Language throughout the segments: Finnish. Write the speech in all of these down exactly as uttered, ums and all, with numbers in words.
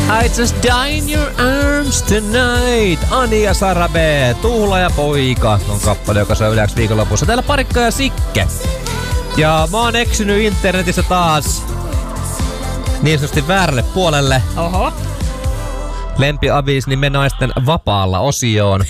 I just die in your arms tonight. Ani ja Sara B. Tuula ja poika on kappale, joka soi yleensä viikonlopussa. Täällä Parikka ja Sikke. Ja mä oon eksynyt internetissä taas niin sanotusti väärälle puolelle. Oho. Lempiavis nimen naisten vapaalla osioon.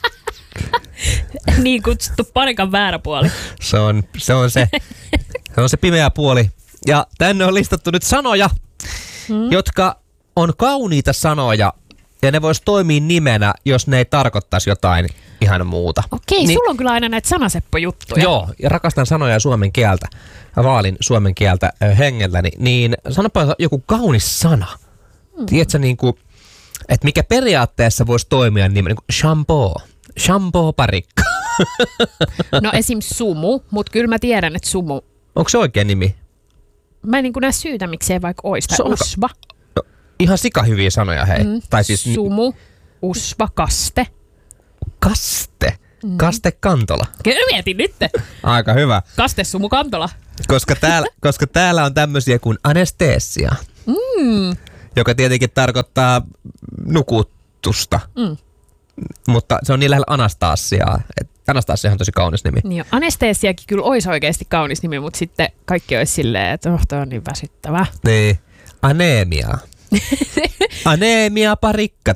Niin kutsuttu Parikan väärä puoli. Se on se, on se, se, on se pimeä puoli. Ja tänne on listattu nyt sanoja, hmm. jotka on kauniita sanoja. Ja ne vois toimia nimenä, jos ne ei tarkoittaisi jotain ihan muuta. Okei, niin, sulla on kyllä aina näitä sanaseppojuttuja. Joo, ja rakastan sanoja ja suomen kieltä. Vaalin suomen kieltä äh, hengelläni. Niin sanoppa joku kaunis sana. Hmm. Tiedätkö niinku, että mikä periaatteessa voisi toimia nimen, niin kuin shampoo. Shampoo Parikka. No esim. Sumu, mutta kyllä mä tiedän, että Sumu. Onko se oikein nimi? Mä en niin näe syytä, miksei vaikka ois. Tai Usva. No, ihan sikahyviä sanoja, hei. Mm. Tai siis Sumu, Usva, Kaste. Kaste? Mm. Kaste Kantola. Kyllä mietin nyt. Aika hyvä. Kaste, Sumu, Kantola. Koska täällä, koska täällä on tämmöisiä kuin anesteesia. Mm. Joka tietenkin tarkoittaa nukutusta. Mm. Mutta se on niin lähellä Anastasiaa. Anastasia on tosi kaunis nimi. Niin anesteesiakin kyllä olisi oikeasti kaunis nimi, mutta sitten kaikki olisi silleen, että oh, toi on niin väsyttävä. Niin. Anemia. Anemia Parikka